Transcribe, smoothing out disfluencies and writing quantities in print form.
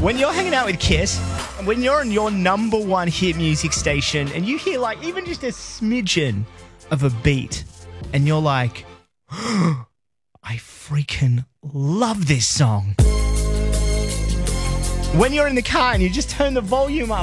When you're hanging out with Kiss, and when you're on your number one hit music station, and you hear like even just a smidgen of a beat, and you're like, I freaking love this song. When you're in the car and you just turn the volume up